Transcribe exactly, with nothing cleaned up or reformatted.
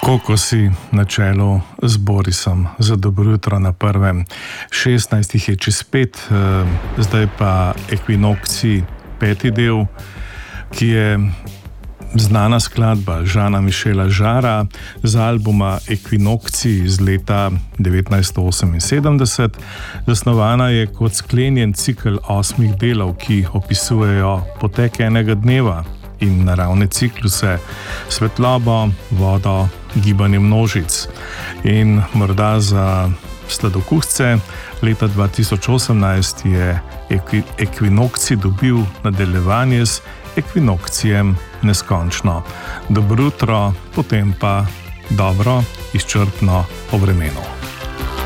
Kokosi na čelu z Borisom za dobro jutro na prvem. šestnajst je čez pet, zdaj pa Ekvinokcij, peti del, ki je znana skladba Žana Mišela Žara z albuma Ekvinokcij iz leta devetnajststo oseminsedemdeset. Zasnovana je kot sklenjen cikel osmih delov, ki opisujejo potek enega dneva in naravne cikluse, svetlobo, vodo, gibanje množic. In morda za sladokusce, leta dva tisoč osemnajst je Ekvinokcij dobil nadaljevanje z Ekvinokcijem neskončno. Dobro jutro, potem pa dobro, izčrpno po vremenu.